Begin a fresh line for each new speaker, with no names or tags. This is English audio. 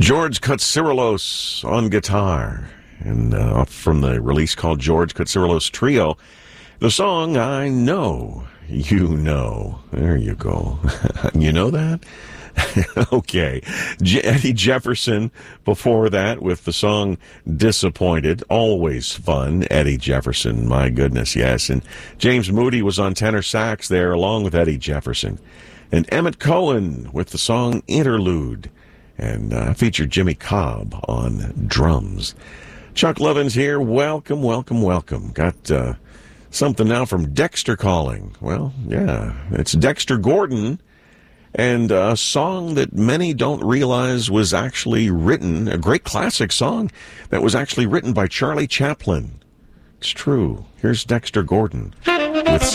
George Katsirelos on guitar, and from the release called George Katsirelos Trio, the song I Know You Know. There you go. You know that? Okay. Eddie Jefferson before that with the song Disappointed. Always fun. Eddie Jefferson, my goodness, yes. And James Moody was on tenor sax there along with Eddie Jefferson. And Emmett Cohen with the song Interlude. And featured Jimmy Cobb on drums. Chuck Lovins here. Welcome, welcome, welcome. Got something now from Dexter calling. Well, yeah, it's Dexter Gordon. And a song that many don't realize was actually written, a great classic song that was actually written by Charlie Chaplin. It's true. Here's Dexter Gordon with